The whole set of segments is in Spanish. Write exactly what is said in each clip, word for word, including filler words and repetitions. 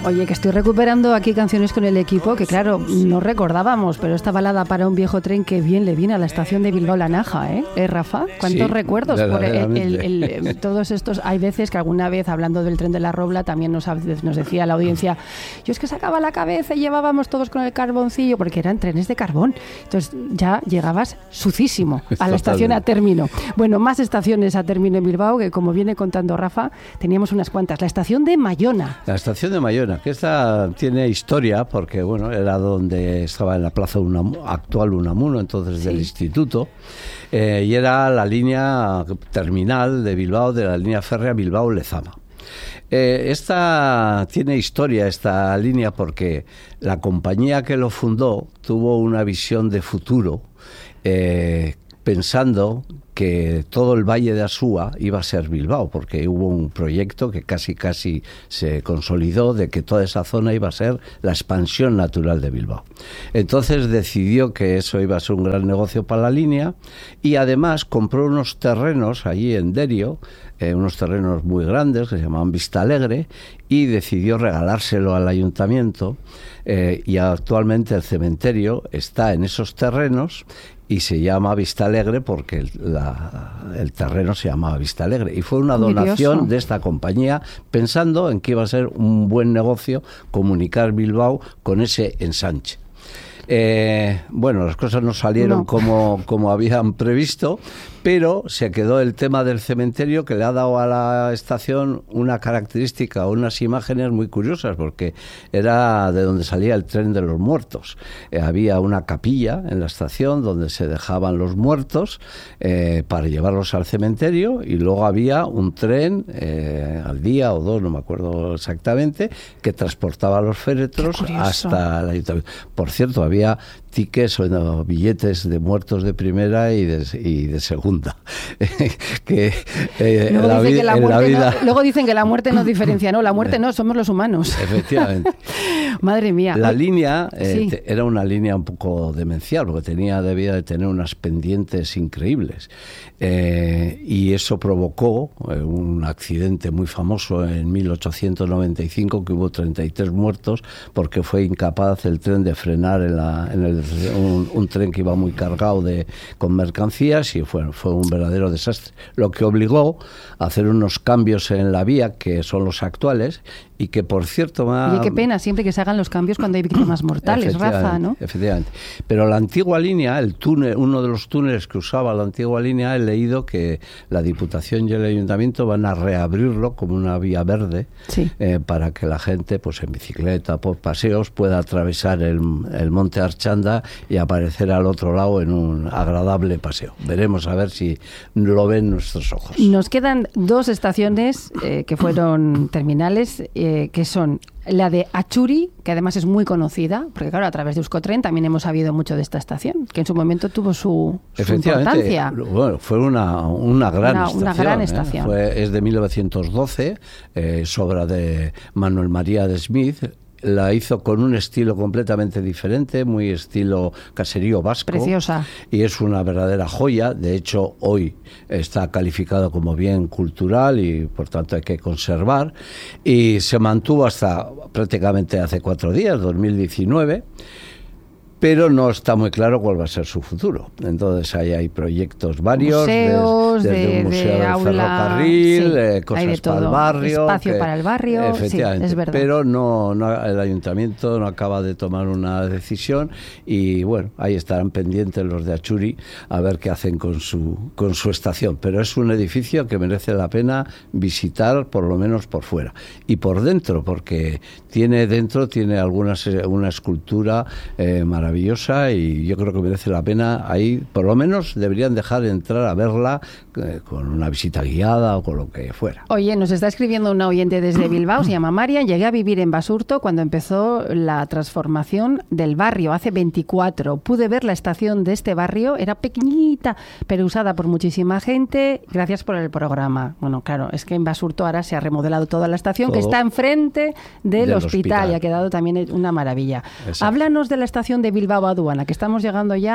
Oye, que estoy recuperando aquí canciones con el equipo que, claro, no recordábamos, pero esta balada para un viejo tren que bien le viene a la estación de Bilbao La Naja, ¿eh? ¿Eh, Rafa? ¿Cuántos sí, recuerdos? Por el, el, el, el, todos estos, hay veces que alguna vez, hablando del tren de la Robla, también nos, nos decía la audiencia, yo es que sacaba la cabeza y llevábamos todos con el carboncillo, porque eran trenes de carbón. Entonces ya llegabas sucísimo a la estación a término. Bueno, más estaciones a término en Bilbao, que como viene contando Rafa, teníamos unas cuantas. La estación de Mayona. La estación de Mayona, que esta tiene historia, porque bueno, era donde estaba en la plaza Unam, actual Unamuno, entonces sí. del instituto, eh, y era la línea terminal de Bilbao, de la línea férrea Bilbao-Lezama. Eh, esta tiene historia, esta línea, porque la compañía que lo fundó tuvo una visión de futuro, eh, pensando que todo el Valle de Asúa iba a ser Bilbao, porque hubo un proyecto que casi casi se consolidó de que toda esa zona iba a ser la expansión natural de Bilbao. Entonces decidió que eso iba a ser un gran negocio para la línea y además compró unos terrenos allí en Derio, eh, unos terrenos muy grandes que se llamaban Vista Alegre, y decidió regalárselo al ayuntamiento, eh, y actualmente el cementerio está en esos terrenos y se llama Vista Alegre porque el, la, el terreno se llamaba Vista Alegre, y fue una donación Curioso. de esta compañía pensando en que iba a ser un buen negocio comunicar Bilbao con ese ensanche. Eh, bueno, las cosas no salieron no. Como, como habían previsto, pero se quedó el tema del cementerio, que le ha dado a la estación una característica, unas imágenes muy curiosas, porque era de donde salía el tren de los muertos. Eh, había una capilla en la estación donde se dejaban los muertos eh, para llevarlos al cementerio, y luego había un tren eh, al día o dos, no me acuerdo exactamente, que transportaba los féretros hasta el ayuntamiento. Por cierto, había tickets o no, billetes de muertos de primera y de, y de segunda. que, eh, luego, la dice que la en la vida... no, luego dicen que la muerte nos diferencia. No, la muerte no, somos los humanos. Efectivamente. Madre mía. La línea eh, sí. te, era una línea un poco demencial, porque tenía, debía de tener unas pendientes increíbles. Eh, y eso provocó eh, un accidente muy famoso en mil ochocientos noventa y cinco, que hubo treinta y tres muertos, porque fue incapaz el tren de frenar en, la, en el, un, un tren que iba muy cargado de, con mercancías, y fue, fue un verdadero desastre. Lo que obligó a hacer unos cambios en la vía, que son los actuales, y que, por cierto... Oye, qué pena siempre que se hagan los cambios cuando hay víctimas mortales, Rafa, ¿no? Efectivamente. Pero la antigua línea, el túnel, uno de los túneles que usaba la antigua línea, he leído que la Diputación y el Ayuntamiento van a reabrirlo como una vía verde, sí. eh, para que la gente, pues en bicicleta, por paseos, pueda atravesar el, el Monte Archanda y aparecer al otro lado en un agradable paseo. Veremos a ver si lo ven nuestros ojos. Nos quedan dos estaciones eh, que fueron terminales, eh, que son la de Achuri, que además es muy conocida, porque claro, a través de Euskotren también hemos sabido mucho de esta estación, que en su momento tuvo su, su importancia. Bueno, fue una, una gran una, estación. Una gran estación. ¿eh? Fue, es de mil novecientos doce, eh, es obra de Manuel María de Smith. La hizo con un estilo completamente diferente, muy estilo caserío vasco. Preciosa. Y es una verdadera joya. De hecho, hoy está calificado como bien cultural y, por tanto, hay que conservar. Y se mantuvo hasta prácticamente hace cuatro días, dos mil diecinueve. Pero no está muy claro cuál va a ser su futuro. Entonces ahí hay proyectos varios, museos, desde, desde de, un museo de del aula, ferrocarril, sí, eh, cosas para el barrio, espacio que, para el barrio, efectivamente, sí, es verdad. Pero no, no, el ayuntamiento no acaba de tomar una decisión, y bueno, ahí estarán pendientes los de Achuri a ver qué hacen con su con su estación. Pero es un edificio que merece la pena visitar, por lo menos por fuera y por dentro, porque tiene dentro tiene algunas una escultura eh, maravillosa. Y yo creo que merece la pena. Ahí por lo menos deberían dejar entrar a verla eh, con una visita guiada o con lo que fuera. Oye, nos está escribiendo una oyente desde Bilbao, se llama Marian. Llegué a vivir en Basurto cuando empezó la transformación del barrio, hace veinticuatro. Pude ver la estación de este barrio, era pequeñita, pero usada por muchísima gente. Gracias por el programa. Bueno, claro, es que en Basurto ahora se ha remodelado toda la estación, Todo que está enfrente del, del hospital, hospital y ha quedado también una maravilla. Exacto. Háblanos de la estación de Bilbao Aduana, que estamos llegando ya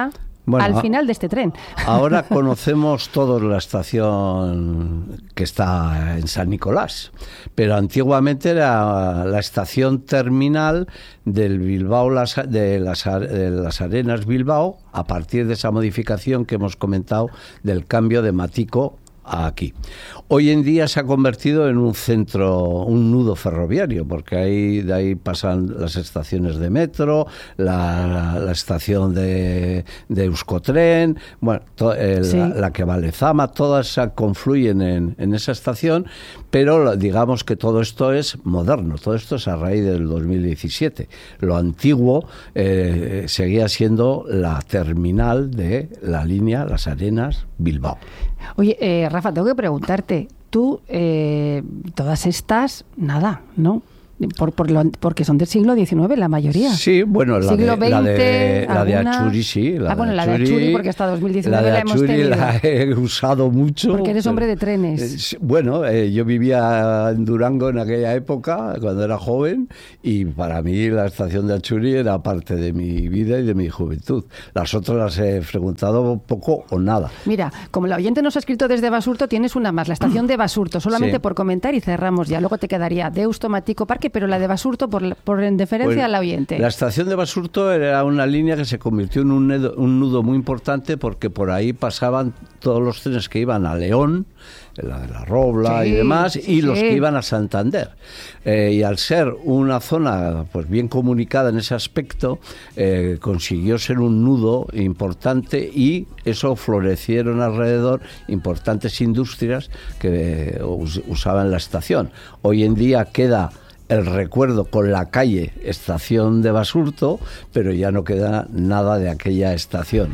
bueno, al final de este tren. Ahora conocemos todos la estación que está en San Nicolás, pero antiguamente era la estación terminal del Bilbao de las, de las Arenas Bilbao, a partir de esa modificación que hemos comentado del cambio de Matico aquí. Hoy en día se ha convertido en un centro, un nudo ferroviario, porque ahí, de ahí pasan las estaciones de metro, la, la estación de, de Euskotren, bueno, to, el, sí. la, la que va a Lezama, todas confluyen en, en esa estación, pero digamos que todo esto es moderno, todo esto es a raíz del dos mil diecisiete. Lo antiguo eh, seguía siendo la terminal de la línea Las Arenas Bilbao. Oye, eh, Rafa, tengo que preguntarte, tú, eh, todas estas, nada, ¿no? Por, por lo, porque son del siglo diecinueve la mayoría. Sí, bueno, la, siglo de, la, de, alguna... la de Achuri, sí. La ah, bueno, de la de Achuri, porque hasta dos mil diecinueve la, de la hemos Achuri tenido. La he usado mucho. Porque eres hombre de trenes. Eh, bueno, eh, yo vivía en Durango en aquella época, cuando era joven, y para mí la estación de Achuri era parte de mi vida y de mi juventud. Las otras las he frecuentado poco o nada. Mira, como la oyente nos ha escrito desde Basurto, tienes una más, la estación de Basurto, solamente sí. por comentar y cerramos ya. Luego te quedaría Deusto, Matico, Parque, pero la de Basurto, por, por en deferencia pues, al oyente. La estación de Basurto era una línea que se convirtió en un nudo, un nudo muy importante, porque por ahí pasaban todos los trenes que iban a León, la de la Robla sí, y demás, sí, y los sí. que iban a Santander. Eh, y al ser una zona pues bien comunicada en ese aspecto, eh, consiguió ser un nudo importante, y eso florecieron alrededor importantes industrias que eh, us, usaban la estación. Hoy en día queda el recuerdo con la calle Estación de Basurto, pero ya no queda nada de aquella estación.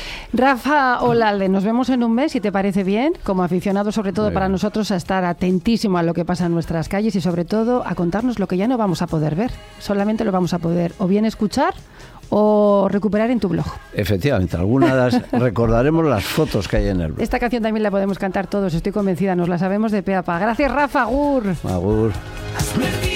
Rafa Olalde, nos vemos en un mes, si te parece bien, como aficionado sobre todo para nosotros a estar atentísimo a lo que pasa en nuestras calles y sobre todo a contarnos lo que ya no vamos a poder ver, solamente lo vamos a poder o bien escuchar o recuperar en tu blog. Efectivamente, algunas recordaremos las fotos que hay en el blog. Esta canción también la podemos cantar todos, estoy convencida, nos la sabemos de pe a pa. Gracias, Rafa, agur. Agur.